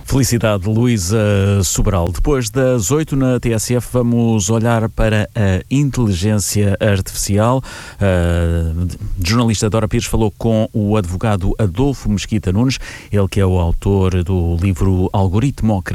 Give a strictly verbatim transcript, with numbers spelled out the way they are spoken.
Felicidade, Luísa Sobral. Depois das oito na T S F, vamos olhar para a inteligência artificial. A jornalista Dora Pires falou com o advogado Adolfo Mesquita Nunes, ele que é o autor do livro Algoritmocracia.